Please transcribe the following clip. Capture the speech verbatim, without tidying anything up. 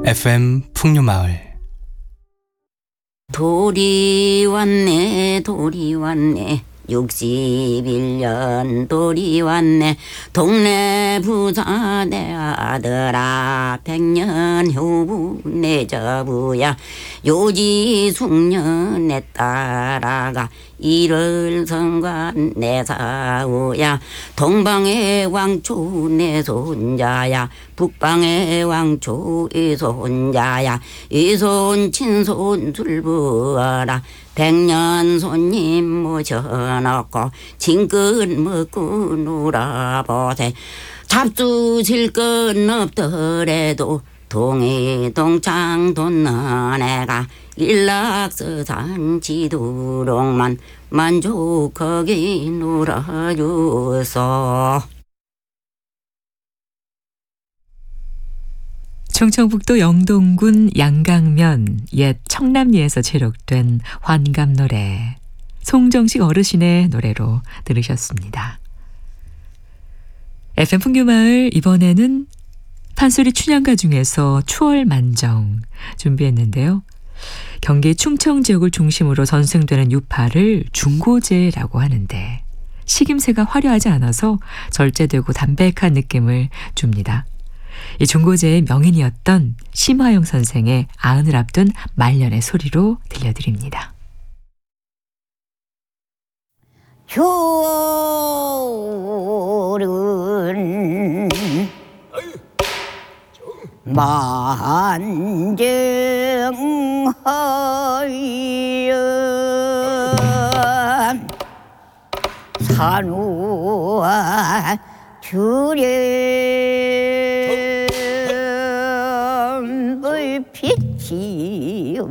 에프엠 풍류마을. 돌이 왔네 돌이 왔네 육십일 년 돌이 왔네 동네 부자 내 아들아 백년 효부 내 저부야 요지 숙년 내 딸아가 일월 성관 내 사우야 동방의 왕초 내 손자야 북방의 왕초 이 손자야 이 손 친손 줄부어라 백년 손님 모셔놓고 진끝 먹고 놀아보세 잡수질 건 없더라도 동해 동창 돈는 애가 일락서산 지도록만 만족하게 놀아주소. 충청북도 영동군 양강면 옛 청남리에서 제록된 환갑노래, 송정식 어르신의 노래로 들으셨습니다. 에프엠 풍류마을, 이번에는 판소리 춘향가 중에서 추월만정 준비했는데요. 경기 충청 지역을 중심으로 전승되는 유파를 중고제라고 하는데 식임새가 화려하지 않아서 절제되고 담백한 느낌을 줍니다. 이 중고제의 명인이었던 심화영 선생의 아흔을 앞둔 말년의 소리로 들려드립니다. 효른 만정하여 산우와 주례 빛이